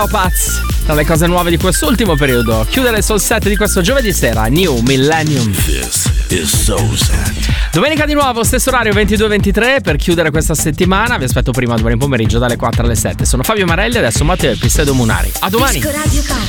Paz, tra le cose nuove di quest'ultimo periodo. Chiudere il Soul Set di questo giovedì sera, New Millennium. This is Soul Set. Domenica di nuovo, stesso orario 22-23 per chiudere questa settimana. Vi aspetto prima domani pomeriggio dalle 4 alle 7. Sono Fabio Marelli, adesso Matteo e Pistedo Munari. A domani. Disco Radio Paz.